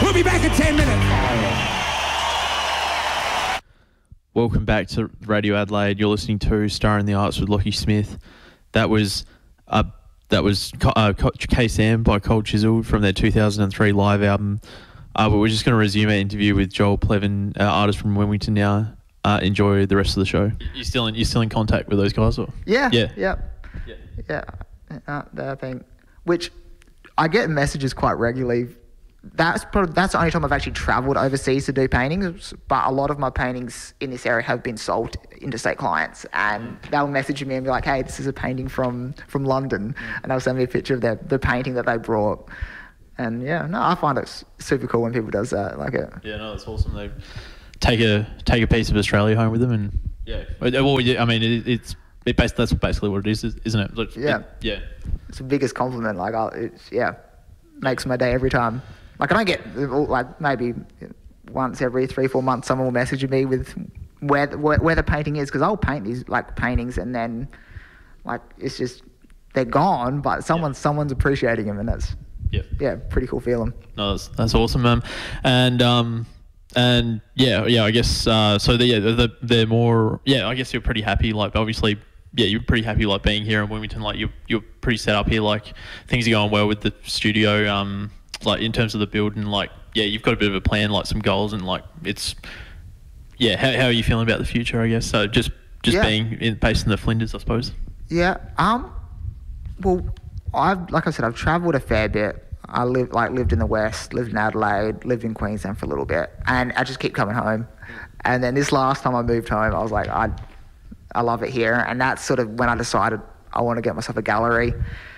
We'll be back in 10 minutes. Welcome back to Radio Adelaide. You're listening to Star in the Arts with Lockie Smith. That was K-Sam by Cold Chiseled from their 2003 live album. But we're just going to resume our interview with Joel Plevin, artist from Wilmington now. Enjoy the rest of the show. You're still in contact with those guys, or? Yeah. Yeah. I think, which I get messages quite regularly. That's the only time I've actually travelled overseas to do paintings. But a lot of my paintings in this area have been sold to interstate clients, and they'll message me and be like, "Hey, this is a painting from London," and they'll send me a picture of the painting that they brought. And I find it super cool when people does that. Like it. Yeah, no, it's awesome. They take a piece of Australia home with them, and it's that's basically what it is, isn't it? Like, yeah. It's the biggest compliment. Like, makes my day every time. Like, I don't get, like, maybe once every 3-4 months someone will message me with where the painting is, because I'll paint these, like, paintings, and then, like, it's just, they're gone, but someone's appreciating them, and that's, pretty cool feeling. No, that's awesome, man. And I guess, so they're more, I guess you're pretty happy, like, obviously, you're pretty happy, like, being here in Wilmington, like, you're pretty set up here, like, things are going well with the studio, like, in terms of the build, and, like, you've got a bit of a plan, like, some goals, and, like, it's, how are you feeling about the future, I guess? So just being based in the Flinders, I suppose. Yeah, well, like I said, I've travelled a fair bit. I lived in the West, lived in Adelaide, lived in Queensland for a little bit, and I just keep coming home. And then this last time I moved home, I was like, I love it here, and that's sort of when I decided I want to get myself a gallery.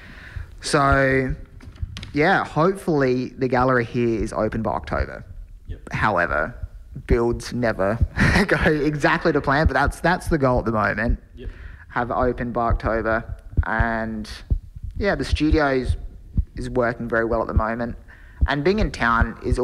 So, hopefully the gallery here is open by October. Yep. However, builds never go exactly to plan, but that's the goal at the moment. Yep. Have it open by October, and the studio is working very well at the moment, and being in town is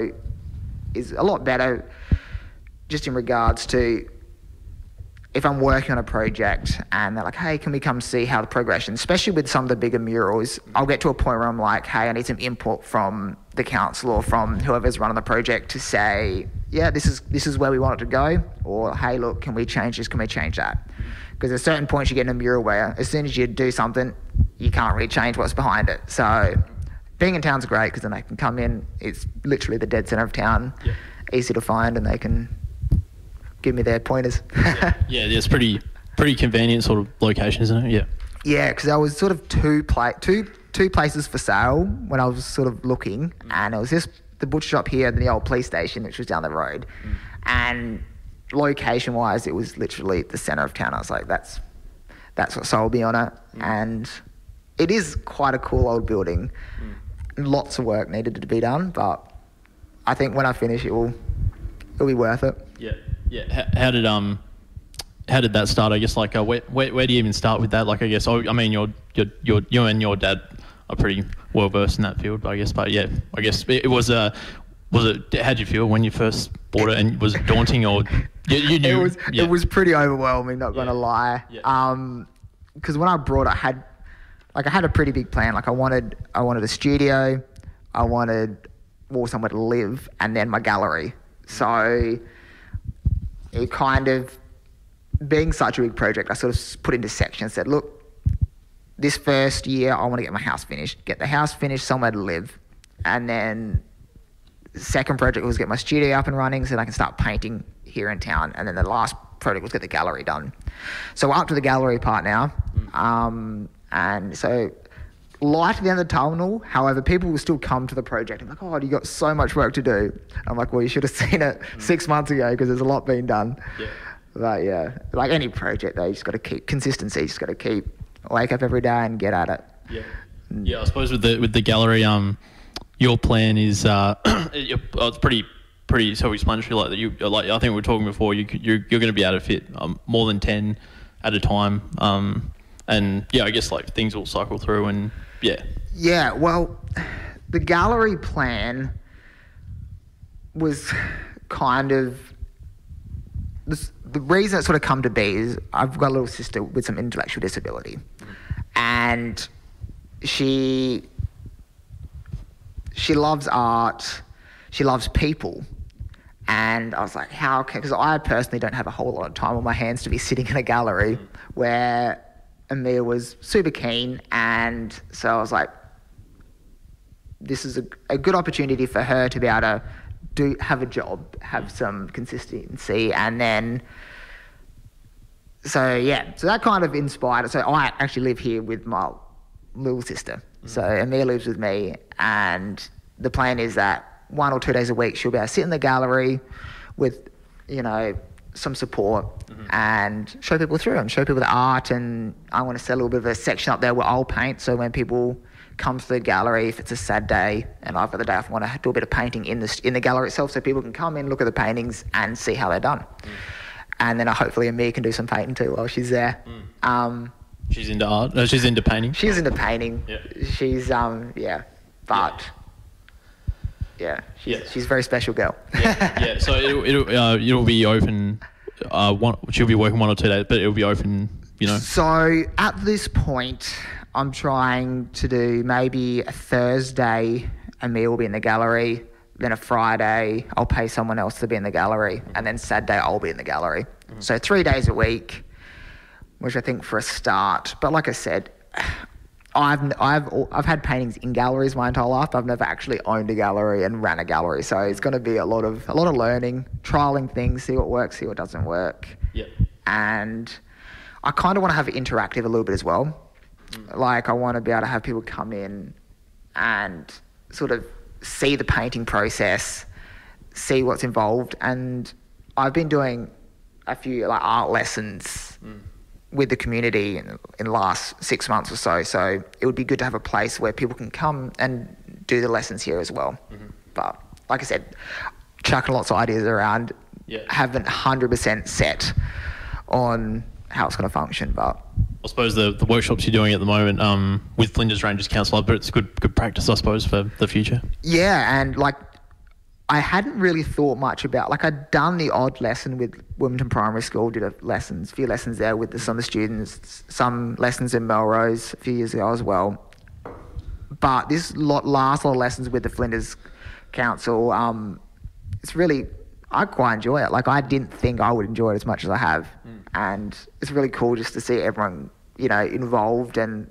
a lot better, just in regards to if I'm working on a project and they're like, hey, can we come see how the progression, especially with some of the bigger murals, I'll get to a point where I'm like, hey, I need some input from the council or from whoever's running the project to say, this is where we want it to go, or hey, look, can we change this, can we change that? Because at certain points you get in a mural where as soon as you do something, you can't really change what's behind it. So being in town's great, because then they can come in, it's literally the dead centre of town, easy to find, and they can give me their pointers. It's pretty convenient sort of location, isn't it? Yeah, because there was sort of two places for sale when I was sort of looking, and it was the butcher shop here and the old police station, which was down the road. And location-wise, it was literally the centre of town. I was like, that's what sold me on it. And it is quite a cool old building. Lots of work needed to be done, but I think when I finish, it'll be worth it. How did that start? I guess, like, where do you even start with that? Like, I guess, I mean, you and your dad are pretty well versed in that field, I guess. But I guess it was how'd you feel when you first bought it, and was it daunting, or you knew? It was pretty overwhelming, not gonna lie. Because when I brought it, I had a pretty big plan. Like, I wanted a studio, I wanted somewhere to live, and then my gallery. So it kind of, being such a big project, I sort of put into sections, said, look, this first year I want to get my house finished, somewhere to live. And then the second project was get my studio up and running so that I can start painting here in town. And then the last project was get the gallery done. So we're up to the gallery part now. And so light at the end of the tunnel. However, people will still come to the project and be like, oh, you got so much work to do. I'm like, well, you should have seen it 6 months ago, because there's a lot being done. But like any project, though, you just got to keep consistency. You just got to wake up every day and get at it. I suppose with the gallery, your plan is it's pretty self-explanatory. Like that, I think we were talking before. You're going to be able to fit more than 10 at a time. And I guess, like, things will cycle through, and well, the gallery plan was kind of the reason it sort of come to be is I've got a little sister with some intellectual disability, and she loves art. she loves people. And I was like, how can, because I personally don't have a whole lot of time on my hands to be sitting in a gallery, where Amir was super keen. And so I was like, this is a good opportunity for her to be able to have a job, have some consistency. And then, so that kind of inspired. So I actually live here with my little sister. So Amir lives with me, and the plan is that 1 or 2 days a week she'll be able to sit in the gallery with, some support and show people through and show people the art. And I want to set a little bit of a section up there where I'll paint. So when people come to the gallery, if it's a sad day and I've got the day off, I want to do a bit of painting in the gallery itself, so people can come in, look at the paintings and see how they're done. And then hopefully Amir can do some painting too while she's there. She's into art. She's into painting. She's into painting. Yeah. She's she's a very special girl. Yeah. So it'll be open. She'll be working 1 or 2 days, but it'll be open. So at this point, I'm trying to do maybe a Thursday, Amir will be in the gallery. Then a Friday, I'll pay someone else to be in the gallery, and then Saturday I'll be in the gallery. So 3 days a week, which I think for a start. But like I said, I've had paintings in galleries my entire life. I've never actually owned a gallery and ran a gallery, so it's going to be a lot of learning, trialing things, see what works, see what doesn't work. Yeah. And I kind of want to have it interactive a little bit as well. Like I want to be able to have people come in and sort of see the painting process, see what's involved. And I've been doing a few art lessons with the community in the last 6 months or so. So it would be good to have a place where people can come and do the lessons here as well. But like I said, chucking lots of ideas around, haven't 100% set on how it's going to function. But I suppose the workshops you're doing at the moment with Flinders Ranges Council, but it's good practice, I suppose, for the future. Yeah, and I hadn't really thought much about, I'd done the odd lesson with Wilmington Primary School, did a few lessons there with some of the students, some lessons in Melrose a few years ago as well. But this last lot of lessons with the Flinders Council, it's really, I quite enjoy it. I didn't think I would enjoy it as much as I have. And it's really cool just to see everyone, involved and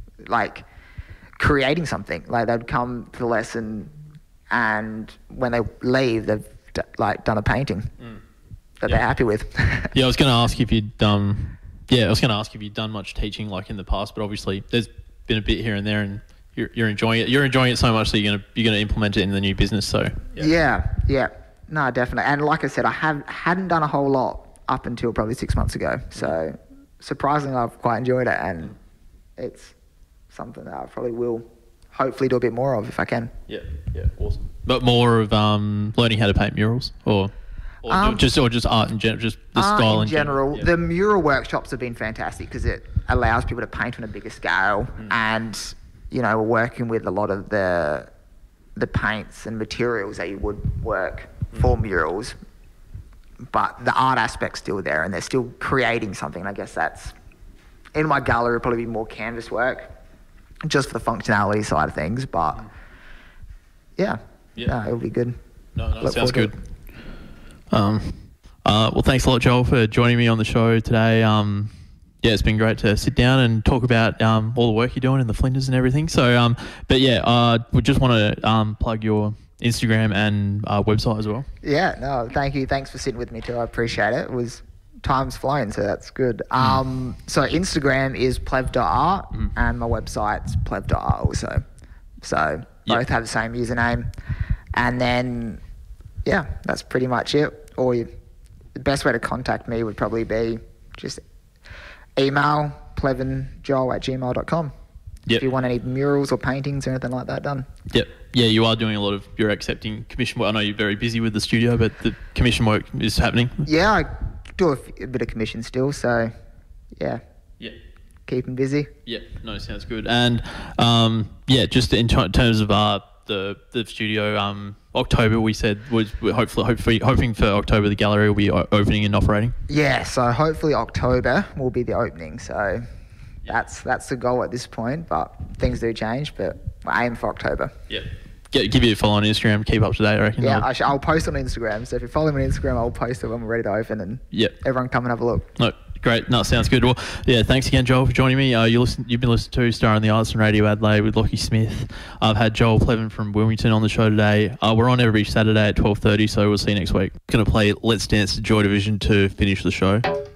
creating something. They'd come to the lesson, and when they leave, they've done a painting that they're happy with. I was going to ask if you'd done much teaching in the past, but obviously there's been a bit here and there, and you're enjoying it. You're enjoying it so much that you're gonna implement it in the new business. So yeah, no, definitely. And like I said, I hadn't done a whole lot up until probably 6 months ago. So surprisingly, I've quite enjoyed it, and it's something that I probably will hopefully do a bit more of if I can. Yeah, awesome. But more of learning how to paint murals, or just art in general, just the style in general. The mural workshops have been fantastic because it allows people to paint on a bigger scale, and we're working with a lot of the paints and materials that you would work for murals, but the art aspect's still there, and they're still creating something. And I guess that's in my gallery, probably be more canvas work, just for the functionality side of things. But it'll be good. No, sounds good. Well, thanks a lot, Joel, for joining me on the show today. It's been great to sit down and talk about all the work you're doing in the Flinders and everything. So, we just want to plug your Instagram and website as well. Yeah, no, thank you. Thanks for sitting with me too. I appreciate it. It was time's flying, so that's good. So Instagram is plev.art and my website's plev.art also. So both have the same username. And then, that's pretty much it. Or the best way to contact me would probably be just email plevenjoel@gmail.com. If you want any murals or paintings or anything like that done. Yep. Yeah, you are doing a lot of, you're accepting commission work. I know you're very busy with the studio, but the commission work is happening. Yeah, I do a bit of commission still, so keeping busy. Yeah, no, sounds good. And just in terms of the studio, October we said was hoping for October the gallery will be opening and operating. Yeah, so hopefully October will be the opening. So that's the goal at this point, but things do change. But we're aiming for October. Yeah. give you a follow on Instagram, keep up to date, I reckon. Yeah, I'll post on Instagram. So if you follow me on Instagram, I'll post it when we're ready to open, and everyone come and have a look. No, great. No, sounds good. Well, yeah, thanks again, Joel, for joining me. You've been listening to Star on the Arts on Radio Adelaide with Lockie Smith. I've had Joel Plevan from Wilmington on the show today. We're on every Saturday at 12:30, so we'll see you next week. Going to play Let's Dance to Joy Division to finish the show.